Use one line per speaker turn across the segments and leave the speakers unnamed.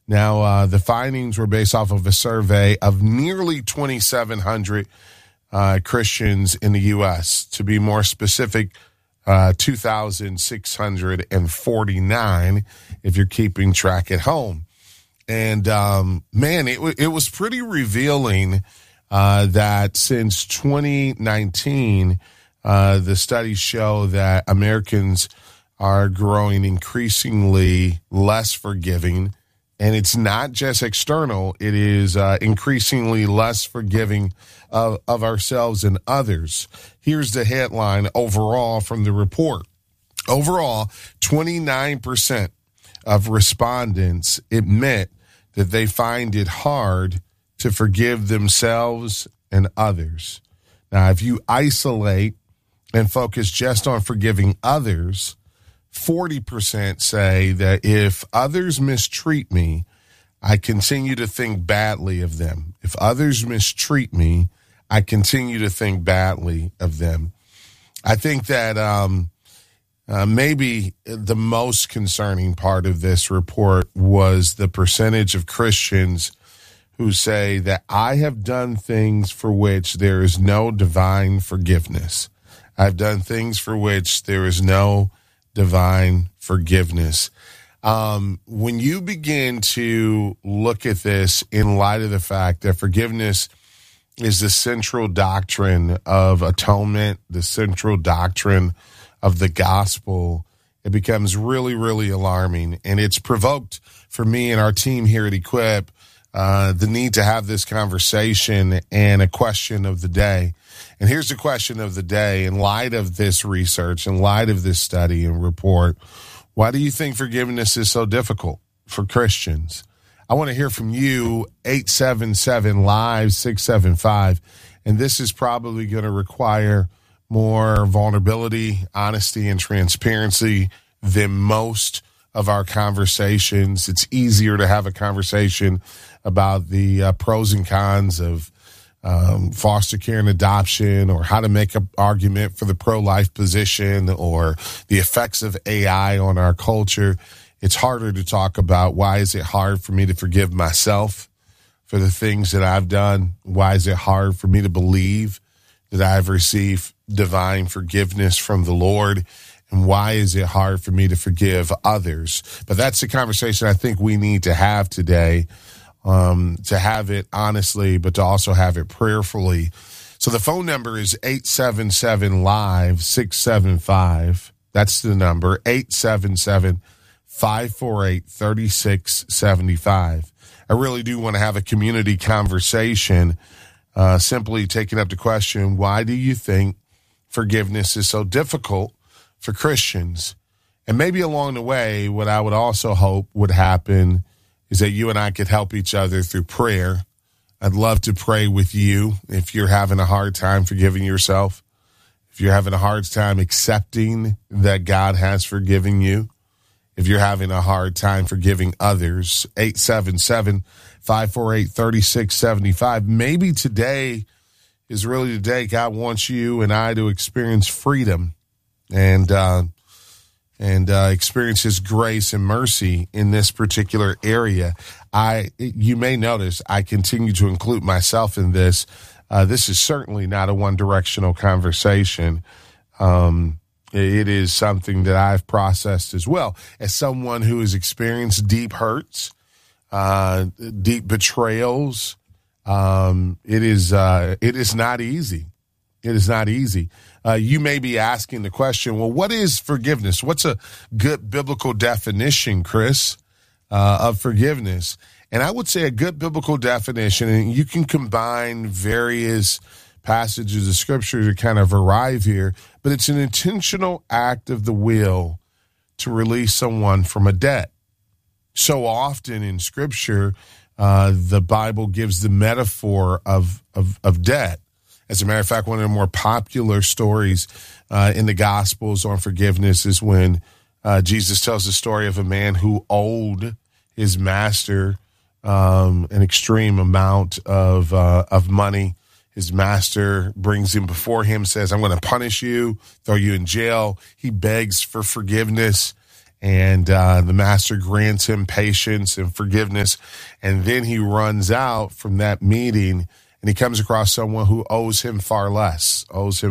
Now, the findings were based off of a survey of nearly 2,700 Christians in the U.S. To be more specific, 2,649 if you're keeping track at home. And, man, it was pretty revealing that since 2019, the studies show that Americans are growing increasingly less forgiving. And it's not just external. It is increasingly less forgiving of ourselves and others. Here's the headline overall from the report. Overall, 29% of respondents admit that they find it hard to forgive themselves and others. Now, if you isolate and focus just on forgiving others, 40% say that if others mistreat me, I continue to think badly of them. If others mistreat me, I continue to think badly of them. I think that maybe the most concerning part of this report was the percentage of Christians who say that I have done things for which there is no divine forgiveness. I've done things for which there is no divine forgiveness. When you begin to look at this in light of the fact that forgiveness is the central doctrine of atonement, the central doctrine of the gospel, it becomes really, really alarming. And it's provoked for me and our team here at Equip the need to have this conversation and a question of the day. And here's the question of the day. In light of this research, in light of this study and report, why do you think forgiveness is so difficult for Christians? I want to hear from you, 877-LIVE-675. And this is probably going to require more vulnerability, honesty, and transparency than most of our conversations. It's easier to have a conversation about the pros and cons of foster care and adoption, or how to make an argument for the pro-life position, or the effects of AI on our culture. It's harder to talk about why is it hard for me to forgive myself for the things that I've done? Why is it hard for me to believe that I've received divine forgiveness from the Lord? And why is it hard for me to forgive others? But that's the conversation I think we need to have today. To have it honestly, but to also have it prayerfully. So the phone number is 877-LIVE-675. That's the number, 877-548-3675. I really do want to have a community conversation, simply taking up the question, why do you think forgiveness is so difficult for Christians? And maybe along the way, what I would also hope would happen is that you and I could help each other through prayer. I'd love to pray with you if you're having a hard time forgiving yourself, if you're having a hard time accepting that God has forgiven you, if you're having a hard time forgiving others. 877-548-3675. Maybe today is really the day God wants you and I to experience freedom and experience his grace and mercy in this particular area. You may notice I continue to include myself in this. This is certainly not a one-directional conversation. It is something that I've processed as well. As someone who has experienced deep hurts, deep betrayals, it is not easy. It is not easy. You may be asking the question, well, what is forgiveness? What's a good biblical definition, Chris, of forgiveness? And I would say a good biblical definition, and you can combine various passages of Scripture to kind of arrive here, but it's an intentional act of the will to release someone from a debt. So often in Scripture, the Bible gives the metaphor of debt. As a matter of fact, one of the more popular stories in the Gospels on forgiveness is when Jesus tells the story of a man who owed his master an extreme amount of money. His master brings him before him, says, I'm going to punish you, throw you in jail. He begs for forgiveness. And the master grants him patience and forgiveness. And then he runs out from that meeting and he comes across someone who owes him far less.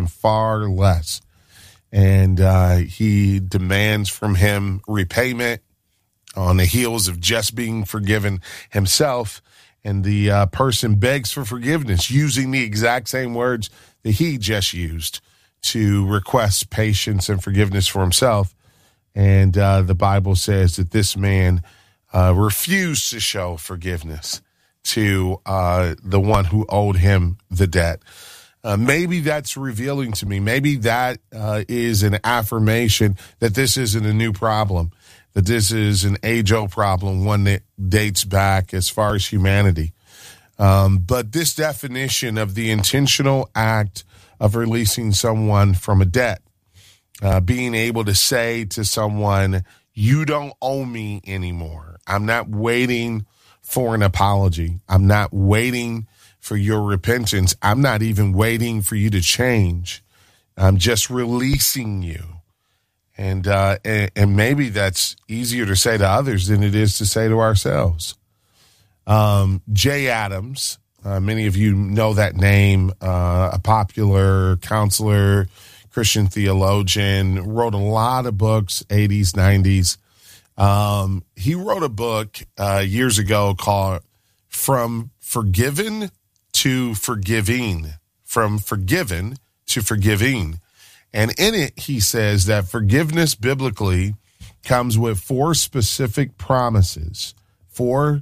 And he demands from him repayment on the heels of just being forgiven himself. And the person begs for forgiveness using the exact same words that he just used to request patience and forgiveness for himself. And the Bible says that this man refused to show forgiveness to the one who owed him the debt. Maybe that's revealing to me. Maybe that is an affirmation that this isn't a new problem, that this is an age-old problem, one that dates back as far as humanity. But this definition of the intentional act of releasing someone from a debt, being able to say to someone, you don't owe me anymore. I'm not waiting for an apology. I'm not waiting for your repentance. I'm not even waiting for you to change. I'm just releasing you. And maybe that's easier to say to others than it is to say to ourselves. Jay Adams, many of you know that name, a popular counselor, Christian theologian, wrote a lot of books, 80s, 90s. He wrote a book years ago called From Forgiven to Forgiving. From Forgiven to Forgiving. And in it, he says that forgiveness biblically comes with four specific promises. The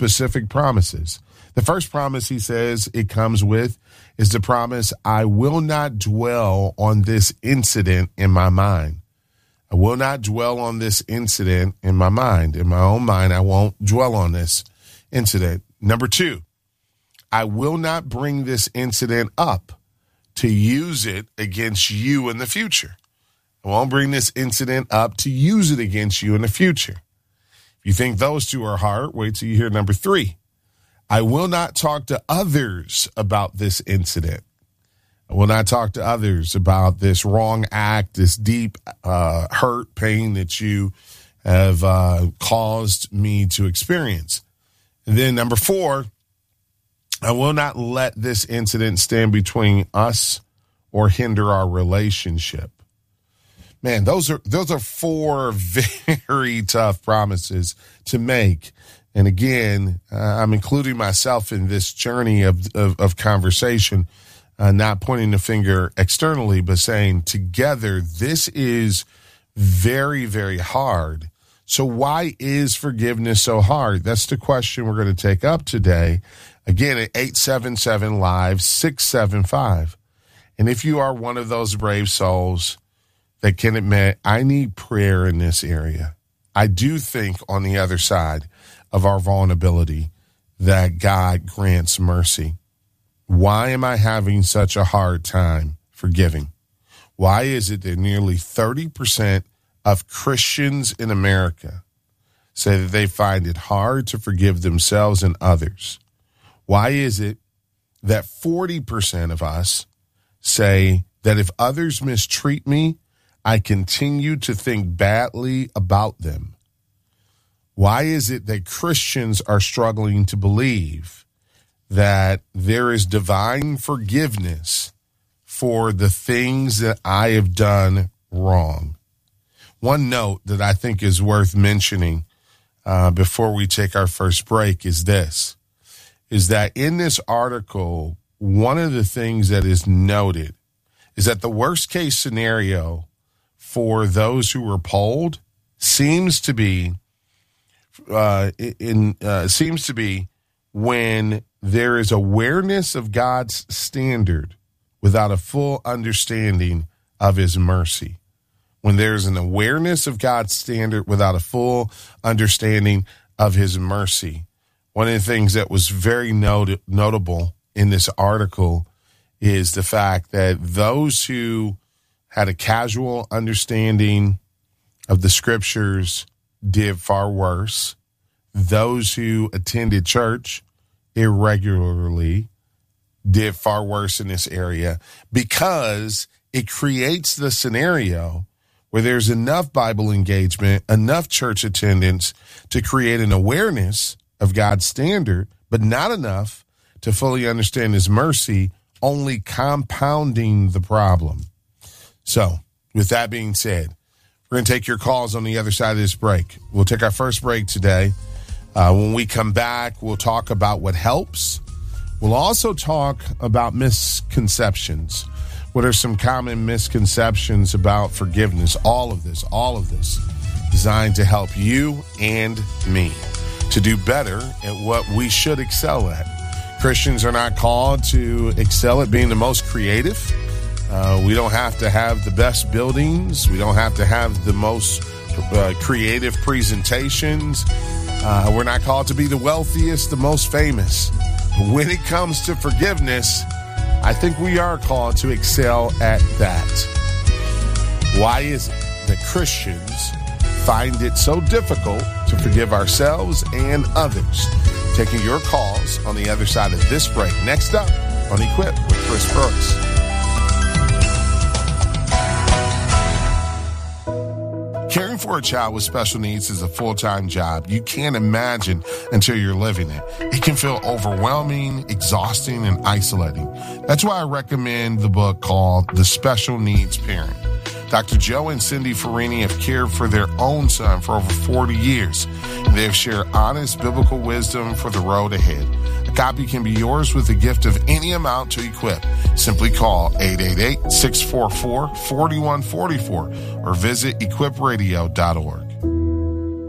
first promise he says it comes with is the promise, I will not dwell on this incident in my mind. I will not dwell on this incident in my mind. In my own mind, I won't dwell on this incident. Number two, I will not bring this incident up to use it against you in the future. I won't bring this incident up to use it against you in the future. If you think those two are hard, wait till you hear number three. I will not talk to others about this incident. I will not talk to others about this wrong act, this deep hurt, pain that you have caused me to experience. And then number four, I will not let this incident stand between us or hinder our relationship. Man, those are four very tough promises to make. And again, I'm including myself in this journey of conversation, not pointing the finger externally, but saying together, this is very, very hard. So why is forgiveness so hard? That's the question we're going to take up today. Again, at 877-LIVE-675. And if you are one of those brave souls that can admit, I need prayer in this area, I do think on the other side of our vulnerability that God grants mercy. Why am I having such a hard time forgiving? Why is it that nearly 30% of Christians in America say that they find it hard to forgive themselves and others? Why is it that 40% of us say that if others mistreat me, I continue to think badly about them? Why is it that Christians are struggling to believe that there is divine forgiveness for the things that I have done wrong? One note that I think is worth mentioning before we take our first break is this, is that in this article, one of the things that is noted is that the worst case scenario for those who were polled seems to be when there is awareness of God's standard without a full understanding of his mercy. When there's an awareness of God's standard without a full understanding of his mercy. One of the things that was very notable in this article is the fact that those who had a casual understanding of the scriptures did far worse. Those who attended church irregularly did far worse in this area because it creates the scenario where there's enough Bible engagement, enough church attendance to create an awareness of God's standard, but not enough to fully understand his mercy, only compounding the problem. So, with that being said, we're going to take your calls on the other side of this break. We'll take our first break today. When we come back, we'll talk about what helps. We'll also talk about misconceptions. What are some common misconceptions about forgiveness? All of this designed to help you and me to do better at what we should excel at. Christians are not called to excel at being the most creative. We don't have to have the best buildings. We don't have to have the most creative presentations. We're not called to be the wealthiest, the most famous. But when it comes to forgiveness, I think we are called to excel at that. Why is it that Christians find it so difficult to forgive ourselves and others? Taking your calls on the other side of this break. Next up on Equip with Chris Brooks. Caring for a child with special needs is a full-time job. You can't imagine until you're living it. It can feel overwhelming, exhausting, and isolating. That's why I recommend the book called The Special Needs Parent. Dr. Joe and Cindy Farini have cared for their own son for over 40 years. They have shared honest biblical wisdom for the road ahead. A copy can be yours with a gift of any amount to Equip. Simply call 888-644-4144 or visit equipradio.org.